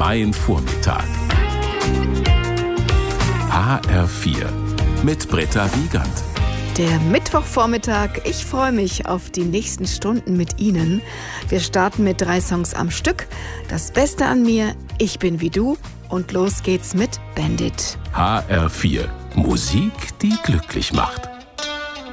freien Vormittag. HR4 mit Britta Wiegand. Der Mittwochvormittag. Ich freue mich auf die nächsten Stunden mit Ihnen. Wir starten mit 3 Songs am Stück. Das Beste an mir, Ich bin wie du. Und los geht's mit Bandit. HR4. Musik, die glücklich macht.